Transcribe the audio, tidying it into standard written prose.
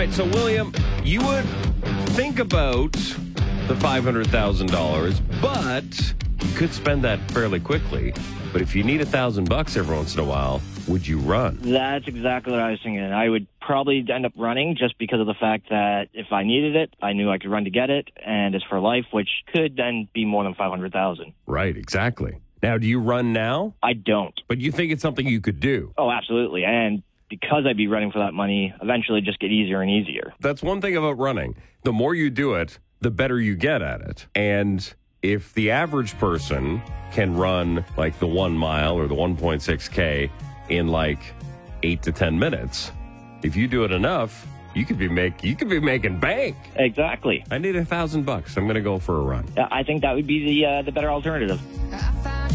right, so William, you would think about the $500,000, but you could spend that fairly quickly. But if you need $1,000 every once in a while, would you run? That's exactly what I was thinking. I would probably end up running just because of the fact that if I needed it, I knew I could run to get it, and it's for life, which could then be more than $500,000. Right, exactly. Now, do you run now? I don't. But you think it's something you could do? Oh, absolutely. And because I'd be running for that money, eventually it'd just get easier and easier. That's one thing about running. The more you do it, the better you get at it. And if the average person can run like the 1 mile or the 1.6K in like 8 to 10 minutes, if you do it enough, you could be making bank. Exactly. I need $1,000. I'm going to go for a run. I think that would be the better alternative.